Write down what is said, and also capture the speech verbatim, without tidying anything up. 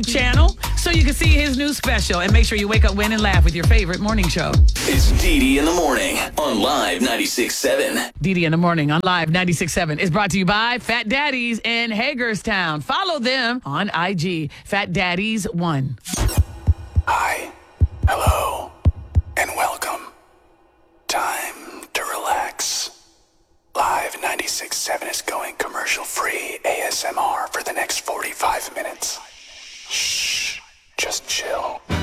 channel so you can see his new special and make sure you wake up, win, and laugh with your favorite morning show. It's Dee Dee in the morning on Live ninety-six point seven. Dee Dee in the morning on Live ninety-six point seven is brought to you by Fat Daddies in Hagerstown. Follow them on I G, Fat Daddies one. Hi, hello, and welcome. Time to relax. Live ninety-six point seven is going commercial-free A S M R for the next forty-five minutes. Shh, just chill.